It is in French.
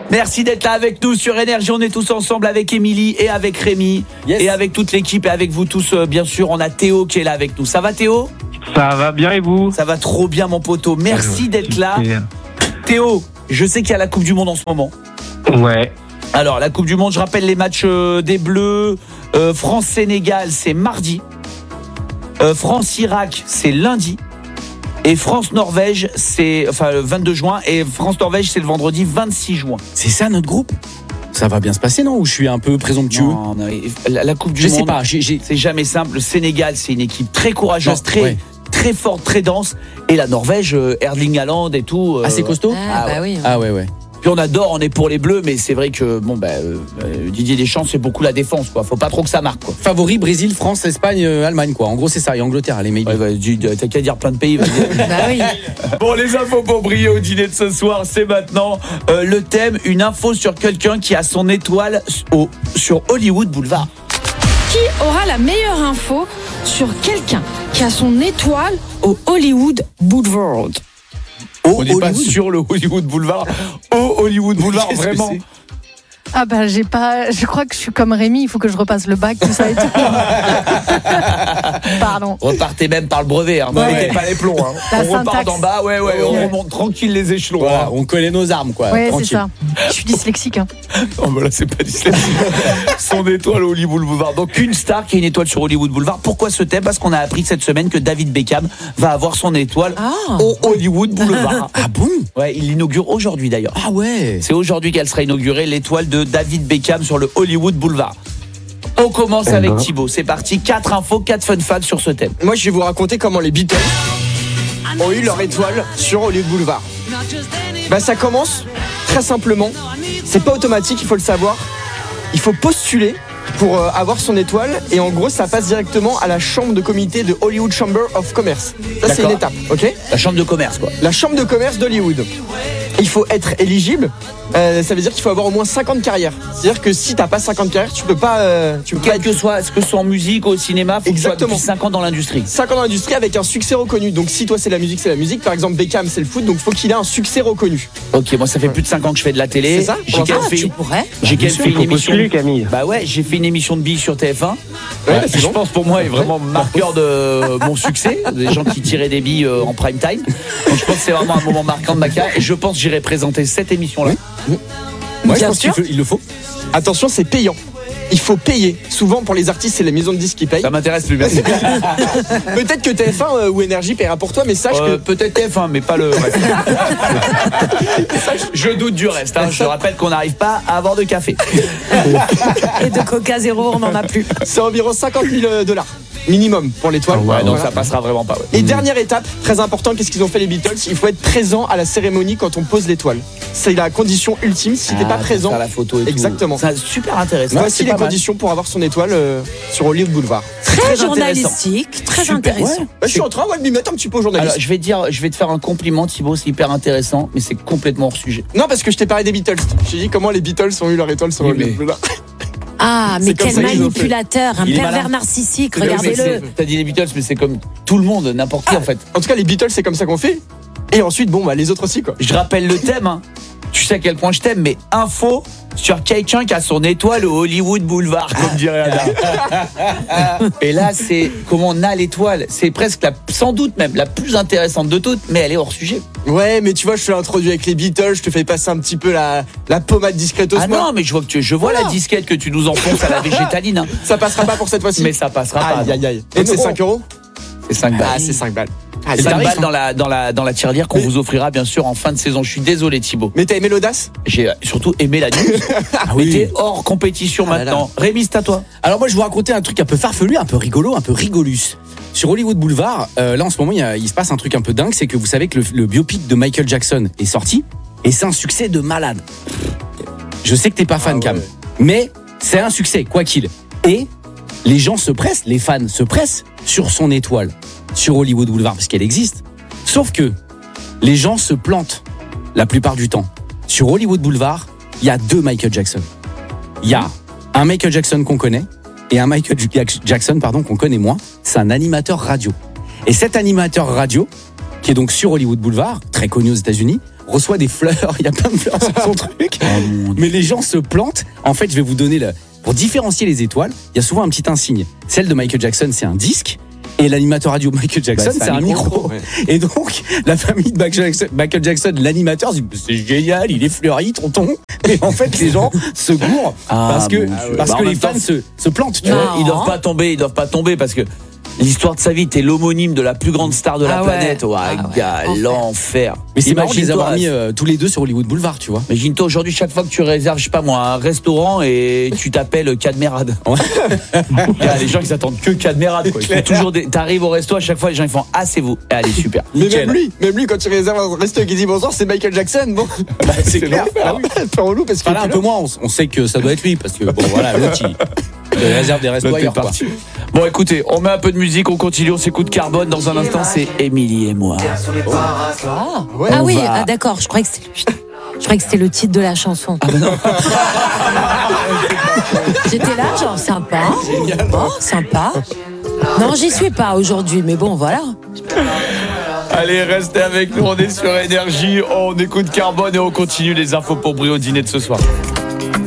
Merci d'être là avec nous sur Énergie. On est tous ensemble avec Émilie et avec Rémi et avec toute l'équipe et avec vous tous, bien sûr. On a Théo qui est là avec nous. Ça va, Théo ? Ça va bien et vous ? Ça va trop bien, mon poteau. Merci d'être là. Théo, je sais qu'il y a la Coupe du Monde en ce moment. Ouais. Alors, la Coupe du Monde, je rappelle les matchs des Bleus. France-Sénégal, c'est mardi. France-Irak, c'est lundi. Et France-Norvège, c'est le 22 juin. Et France-Norvège, c'est le vendredi 26 juin. C'est ça notre groupe ? Ça va bien se passer, non ? Ou je suis un peu présomptueux ? Non, la Coupe du Monde, sais pas, c'est jamais simple. Le Sénégal, c'est une équipe très courageuse, très forte, très dense. Et la Norvège, Erling Haaland et tout. Assez costaud ? Oui. Ah ouais. Puis on adore, on est pour les Bleus, mais c'est vrai que Didier Deschamps, c'est beaucoup la défense, quoi. Faut pas trop que ça marque, quoi. Favori Brésil, France, Espagne, Allemagne, quoi. En gros, c'est ça. Et Angleterre, les meilleurs. T'as qu'à dire plein de pays. Bah oui. Bon, les infos pour briller au dîner de ce soir, c'est maintenant le thème, une info sur quelqu'un qui a son étoile sur Hollywood Boulevard. Qui aura la meilleure info sur quelqu'un qui a son étoile au Hollywood Boulevard? On n'est pas sur le Hollywood Boulevard. Au Hollywood Boulevard, vraiment. Ah bah je crois que je suis comme Rémi, il faut que je repasse le bac, tout ça et tout. Pardon. Repartez même par le brevet, hein. Mettez pas les plombs, hein. On repart d'en bas, on remonte tranquille les échelons. Voilà, hein. on connaît nos armes, quoi. Ouais, tranquille. c'est ça. Je suis dyslexique. Hein. Oh bah là c'est pas dyslexique. Son étoile au Hollywood Boulevard. Donc une star qui a une étoile sur Hollywood Boulevard. Pourquoi ce thème ? Parce qu'on a appris cette semaine que David Beckham va avoir son étoile au Hollywood Boulevard. Ah bon ? Ouais, il l'inaugure aujourd'hui d'ailleurs. Ah ouais. C'est aujourd'hui qu'elle sera inaugurée, l'étoile de David Beckham sur le Hollywood Boulevard. On commence avec Thibaut. C'est parti, 4 infos, 4 fun facts sur ce thème. Moi, je vais vous raconter comment les Beatles ont eu leur étoile sur Hollywood Boulevard. Bah, ça commence très simplement. C'est pas automatique, il faut le savoir. Il faut postuler pour avoir son étoile. Et en gros, ça passe directement à la chambre de comité de Hollywood Chamber of Commerce. Ça, c'est une étape, ok ? La chambre de commerce, quoi. La chambre de commerce d'Hollywood. Il faut être éligible. Ça veut dire qu'il faut avoir au moins 50 carrières. C'est-à-dire que si t'as pas 50 carrières, tu peux pas. Quel que soit, est-ce que ce soit en musique ou au cinéma, faut Exactement. que tu sois depuis 5 ans dans l'industrie. 5 ans dans l'industrie avec un succès reconnu. Donc si toi c'est la musique, c'est la musique. Par exemple Beckham c'est le foot, donc faut qu'il ait un succès reconnu. Ok, moi ça fait plus de 5 ans que je fais de la télé. C'est ça ? J'ai quand même fait une émission. Camille. Bah ouais, j'ai fait une émission de billes sur TF1. Ouais, c'est je bon. pense pour moi est vraiment marqueur de mon succès. Des gens qui tiraient des billes en prime time. Donc je pense que c'est vraiment un moment marquant de ma carrière. Et je pense que j'irai présenter cette émission-là. Moi, je pense qu'il le faut. Attention, c'est payant. Il faut payer. Souvent pour les artistes, c'est les maisons de disques qui payent. Ça m'intéresse plus, merci. Peut-être que TF1 ou Énergie paiera pour toi, mais sache que peut-être TF1, mais pas le reste. Je doute du reste. Hein. Je rappelle qu'on n'arrive pas à avoir de café. Et de Coca Zéro, on n'en a plus. c'est environ $50,000 minimum pour l'étoile. Ouais, donc Voilà. ça passera vraiment pas. Ouais. Et dernière étape, très important, qu'est-ce qu'ils ont fait les Beatles ? Il faut être présent à la cérémonie quand on pose l'étoile. C'est la condition ultime. Si t'es pas présent, faire la photo et exactement. tout. C'est super intéressant. Voici les conditions pour avoir son étoile sur Hollywood Boulevard. Très intéressant. journalistique, très Super, intéressant. ouais. Bah, je suis en train de m'y mettre un petit peu au Alors, journaliste. je vais te faire un compliment, Thibaut, c'est hyper intéressant, mais c'est complètement hors sujet. Non, parce que je t'ai parlé des Beatles. J'ai dit comment les Beatles ont eu leur étoile sur Oui, Hollywood mais- Boulevard. Ah, mais C'est comme quel ça qu'ils ont manipulateur, un Il est pervers malin. narcissique, Mais regardez-le. t'as dit les Beatles, mais c'est comme tout le monde, n'importe qui en fait. En tout cas, les Beatles, c'est comme ça qu'on fait. Et ensuite, bon, bah, les autres aussi, quoi. Je rappelle le thème, hein. Tu sais à quel point je t'aime, mais info sur quelqu'un qui a son étoile au Hollywood Boulevard, comme dirait Adam. Et là, c'est comment on a l'étoile. C'est presque, sans doute même, la plus intéressante de toutes, mais elle est hors sujet. Ouais, mais tu vois, je suis introduit avec les Beatles, je te fais passer un petit peu la pommade discretos. Ah non, mais je vois la disquette que tu nous enfonces à la végétaline. Hein. Ça passera pas pour cette fois-ci. Mais ça passera pas. Aïe, aïe, aïe. Donc c'est 5 euros. C'est 5 balles. Ah, c'est 5 balles. Ah, C'est c'est 5 tarif, balles hein. dans la tirelire qu'on Mais- vous offrira bien sûr en fin de saison. Je suis désolé Thibaut. Mais t'as aimé l'audace ? J'ai surtout aimé la news. oui. T'es hors compétition Ah là là. maintenant. Rémi, c'est à toi. Alors moi, je vais vous raconter un truc un peu farfelu, un peu rigolo, un peu rigolus. Sur Hollywood Boulevard, là en ce moment, il se passe un truc un peu dingue, c'est que vous savez que le biopic de Michael Jackson est sorti et c'est un succès de malade. Je sais que t'es pas fan, ouais. Cam, mais c'est un succès, quoi qu'il. Et les gens se pressent, les fans se pressent sur son étoile, sur Hollywood Boulevard, parce qu'elle existe. Sauf que les gens se plantent la plupart du temps. Sur Hollywood Boulevard, il y a 2 Michael Jackson. Il y a un Michael Jackson qu'on connaît et un Michael Jackson qu'on connaît moins. C'est un animateur radio. Et cet animateur radio, qui est donc sur Hollywood Boulevard, très connu aux États-Unis, reçoit des fleurs, il y a plein de fleurs sur son truc. Mais les gens se plantent. En fait, je vais vous donner pour différencier les étoiles, il y a souvent un petit insigne. Celle de Michael Jackson, c'est un disque. Et l'animateur radio Michael Jackson, c'est un micro. Ouais. Et donc, la famille de Michael Jackson, l'animateur, dit c'est génial, il est fleuri, tonton. Et en fait, les gens se gourrent parce que En les même temps, fans se plantent. Tu Ouais, vois. ils doivent pas tomber parce que l'histoire de sa vie, t'es l'homonyme de la plus grande star de la Ah ouais. planète. Ouais, Ah ouais. gars, Enfer. l'enfer. Mais c'est marrant de les Imagine-toi, avoir mis tous les deux sur Hollywood Boulevard, tu vois. Imagine-toi aujourd'hui, chaque fois que tu réserves, je sais pas moi, un restaurant et tu t'appelles Cadmerade. Les gens ils attendent que Cadmerade. Quoi. Ils font toujours t'arrives au resto, à chaque fois les gens ils font ah c'est vous. Et allez super. Mais Nickel. même lui, quand tu réserves un resto et qu'il dit bonsoir, c'est Michael Jackson. Bon, c'est clair. Ah oui, c'est relou parce que Enfin là, un peu moins, on sait que ça doit être lui parce que bon voilà, l'autre il réserve des restos L'autre est ailleurs. Quoi. parti. Bon écoutez, on met un peu de musique, on continue, on s'écoute Carbone. Dans un instant, c'est Émilie et moi. Ouais, Ah on oui, va- d'accord, je croyais que c'était le titre de la chanson. J'étais là, genre sympa. Oh, sympa. Non, j'y suis pas aujourd'hui, mais bon, voilà. Allez, restez avec nous, on est sur Énergie, on écoute Carbone et on continue les infos pour Brio au dîner de ce soir.